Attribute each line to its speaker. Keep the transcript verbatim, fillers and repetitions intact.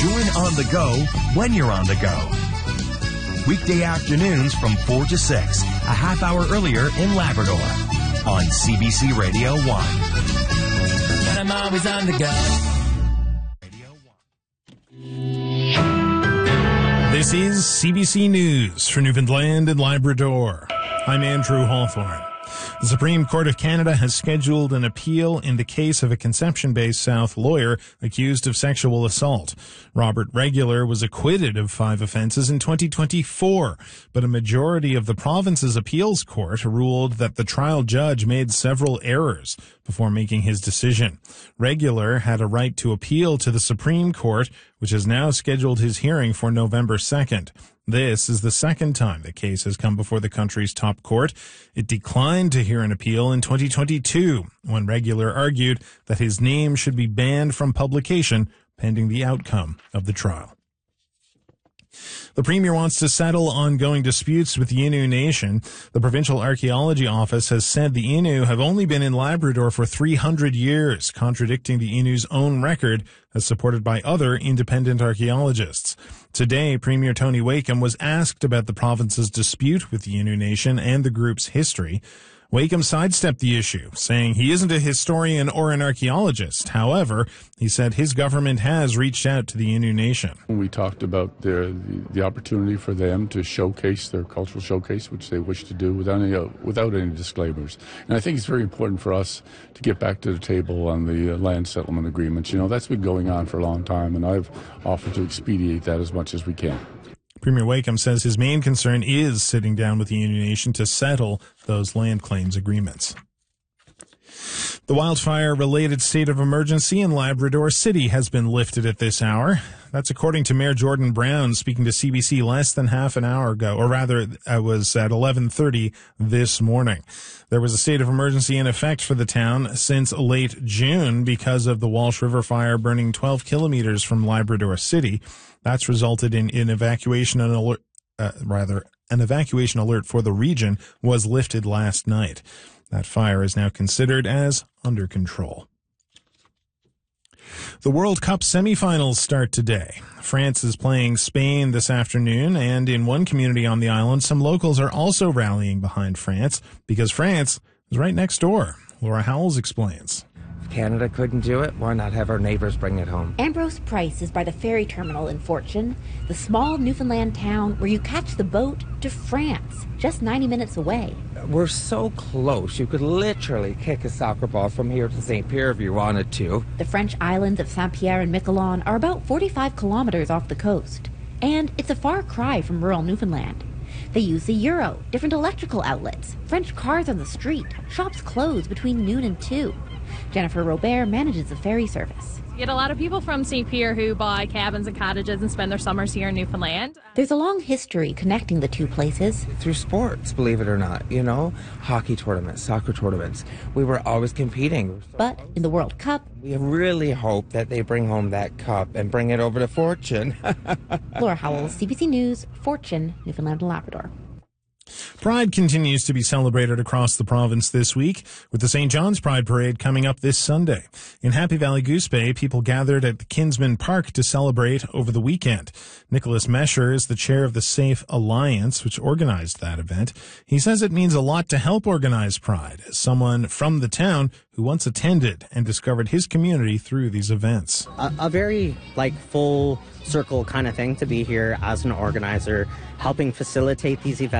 Speaker 1: Join On the Go when you're on the go. Weekday afternoons from four to six, a half hour earlier in Labrador, on C B C Radio one.
Speaker 2: And I'm always on the go.
Speaker 1: Radio one.
Speaker 3: This is C B C News for Newfoundland and Labrador. I'm Andrew Hawthorne. The Supreme Court of Canada has scheduled an appeal in the case of a Conception-based South lawyer accused of sexual assault. Robert Regular was acquitted of five offenses in twenty twenty-four, but a majority of the province's appeals court ruled that the trial judge made several errors before making his decision. Regular had a right to appeal to the Supreme Court, which has now scheduled his hearing for November second. This is the second time the case has come before the country's top court. It declined to hear an appeal in twenty twenty-two, when Regular argued that his name should be banned from publication pending the outcome of the trial. The Premier wants to settle ongoing disputes with the Innu Nation. The Provincial Archaeology Office has said the Innu have only been in Labrador for three hundred years, contradicting the Innu's own record as supported by other independent archaeologists. Today, Premier Tony Wakeham was asked about the province's dispute with the Innu Nation and the group's history. Wakeham sidestepped the issue, saying he isn't a historian or an archaeologist. However, he said his government has reached out to the Innu Nation.
Speaker 4: We talked about their, the, the opportunity for them to showcase their cultural showcase, which they wish to do without any, uh, without any disclaimers. And I think it's very important for us to get back to the table on the uh, land settlement agreements. You know, that's been going on for a long time, and I've offered to expedite that as much as we can.
Speaker 3: Premier Wakeham says his main concern is sitting down with the Innu Nation to settle those land claims agreements. The wildfire-related state of emergency in Labrador City has been lifted at this hour. That's according to Mayor Jordan Brown, speaking to C B C less than half an hour ago, or rather, it was at eleven thirty this morning. There was a state of emergency in effect for the town since late June because of the Walsh River fire burning twelve kilometers from Labrador City. That's resulted in an evacuation and alert, uh, rather, an evacuation alert for the region was lifted last night. That fire is now considered as under control. The World Cup semifinals start today. France is playing Spain this afternoon, and in one community on the island, some locals are also rallying behind France because France is right next door. Laura Howells explains.
Speaker 5: Canada couldn't do it, why not have our neighbours bring it home?
Speaker 6: Ambrose Price is by the ferry terminal in Fortune, the small Newfoundland town where you catch the boat to France, just ninety minutes away.
Speaker 5: We're so close, you could literally kick a soccer ball from here to Saint Pierre if you wanted to.
Speaker 6: The French islands of Saint-Pierre and Miquelon are about forty-five kilometers off the coast, and it's a far cry from rural Newfoundland. They use the euro, different electrical outlets, French cars on the street, shops close between noon and two. Jennifer Robert manages the ferry service.
Speaker 7: You get a lot of people from Saint Pierre who buy cabins and cottages and spend their summers here in Newfoundland.
Speaker 6: There's a long history connecting the two places.
Speaker 5: Through sports, believe it or not, you know, hockey tournaments, soccer tournaments. We were always competing.
Speaker 6: But in the World Cup,
Speaker 5: we really hope that they bring home that cup and bring it over to Fortune.
Speaker 6: Laura Howells, C B C News, Fortune, Newfoundland and Labrador.
Speaker 3: Pride continues to be celebrated across the province this week, with the Saint John's Pride Parade coming up this Sunday. In Happy Valley Goose Bay, people gathered at the Kinsman Park to celebrate over the weekend. Nicholas Mesher is the chair of the Safe Alliance, which organized that event. He says it means a lot to help organize Pride, as someone from the town who once attended and discovered his community through these events.
Speaker 8: A, a very, like, full circle kind of thing to be here as an organizer, helping facilitate these events.